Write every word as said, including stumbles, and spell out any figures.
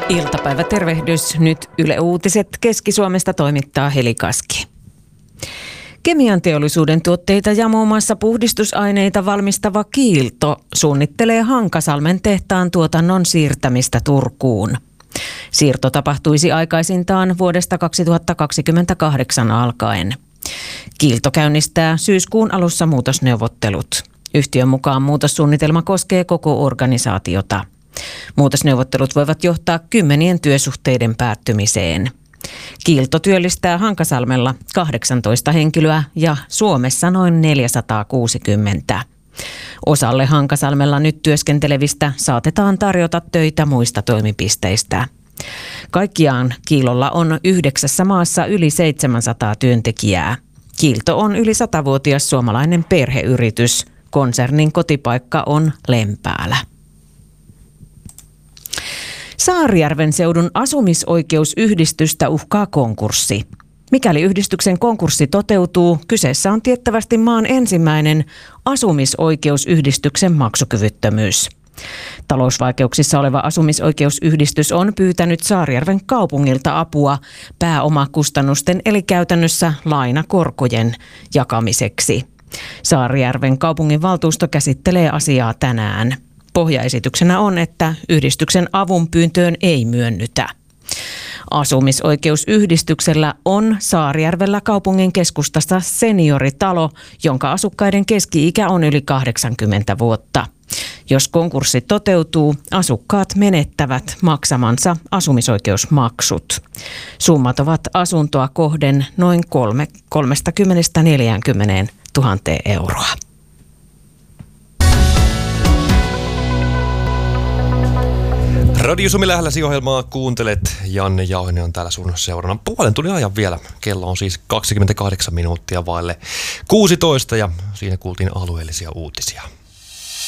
Iltapäivätervehdys. Nyt Yle Uutiset Keski-Suomesta toimittaa Heli Kaski. Kemian teollisuuden tuotteita ja muun muassa puhdistusaineita valmistava Kiilto suunnittelee Hankasalmen tehtaan tuotannon siirtämistä Turkuun. Siirto tapahtuisi aikaisintaan vuodesta kaksituhattakaksikymmentäkahdeksan alkaen. Kiilto käynnistää syyskuun alussa muutosneuvottelut. Yhtiön mukaan muutossuunnitelma koskee koko organisaatiota. Muutosneuvottelut voivat johtaa kymmenien työsuhteiden päättymiseen. Kiilto työllistää Hankasalmella kahdeksantoista henkilöä ja Suomessa noin neljäsataakuusikymmentä. Osalle Hankasalmella nyt työskentelevistä saatetaan tarjota töitä muista toimipisteistä. Kaikkiaan Kiilolla on yhdeksässä maassa yli seitsemänsataa työntekijää. Kiilto on yli satavuotias suomalainen perheyritys. Konsernin kotipaikka on Lempäälä. Saarijärven seudun asumisoikeusyhdistystä uhkaa konkurssi. Mikäli yhdistyksen konkurssi toteutuu, kyseessä on tiettävästi maan ensimmäinen asumisoikeusyhdistyksen maksukyvyttömyys. Talousvaikeuksissa oleva asumisoikeusyhdistys on pyytänyt Saarijärven kaupungilta apua pääomakustannusten eli käytännössä lainakorkojen jakamiseksi. Saarijärven kaupungin valtuusto käsittelee asiaa tänään. Pohjaesityksenä on, että yhdistyksen avunpyyntöön ei myönnytä. Asumisoikeusyhdistyksellä on Saarijärvellä kaupungin keskustassa senioritalo, jonka asukkaiden keski-ikä on yli kahdeksankymmentä vuotta. Jos konkurssi toteutuu, asukkaat menettävät maksamansa asumisoikeusmaksut. Summat ovat asuntoa kohden noin kolmekymmentä neljäkymmentä tuhatta euroa. Radio Suomi lähelläsi -ohjelmaa kuuntelet. Janne Jauhinen on täällä sun seurana puolen tunnin ajan vielä. Kello on siis kaksikymmentäkahdeksan minuuttia vaille kuusitoista ja siinä kuultiin alueellisia uutisia.